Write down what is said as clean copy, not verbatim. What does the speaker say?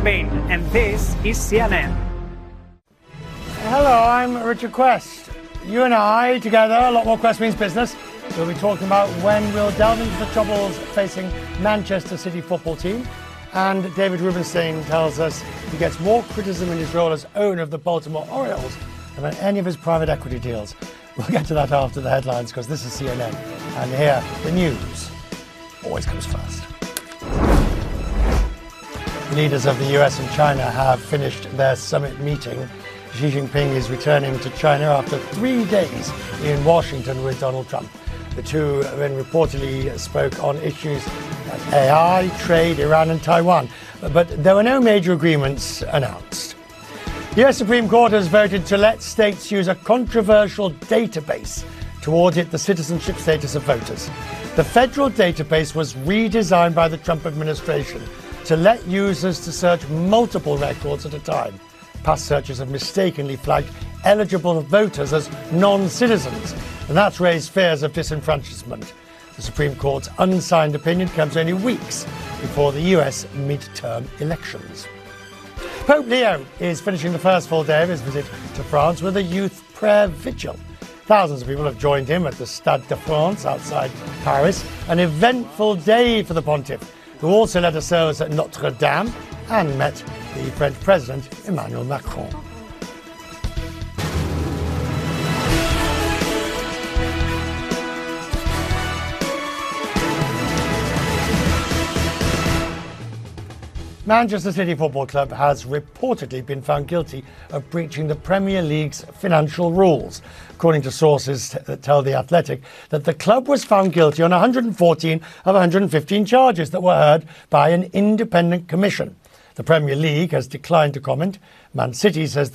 Spain, and this is CNN. Hello, I'm Richard Quest. You and I, together, a lot more Quest Means Business. We'll be talking about when we'll delve into the troubles facing Manchester City football team. And David Rubenstein tells us he gets more criticism in his role as owner of the Baltimore Orioles than on any of his private equity deals. We'll get to that after the headlines, because this is CNN. And here, the news always comes first. Leaders of the US and China have finished their summit meeting. Xi Jinping is returning to China after 3 days in Washington with Donald Trump. The two then reportedly spoke on issues like AI, trade, Iran and Taiwan. But there were no major agreements announced. The US Supreme Court has voted to let states use a controversial database to audit the citizenship status of voters. The federal database was redesigned by the Trump administration to let users to search multiple records at a time. Past searches have mistakenly flagged eligible voters as non-citizens, and that's raised fears of disenfranchisement. The Supreme Court's unsigned opinion comes only weeks before the US midterm elections. Pope Leo is finishing the first full day of his visit to France with a youth prayer vigil. Thousands of people have joined him at the Stade de France outside Paris, an eventful day for the pontiff, who also led a service at Notre Dame and met the French President Emmanuel Macron. Manchester City Football Club has reportedly been found guilty of breaching the Premier League's financial rules, according to sources that tell The Athletic that the club was found guilty on 114 of 115 charges that were heard by an independent commission. The Premier League has declined to comment. Man City says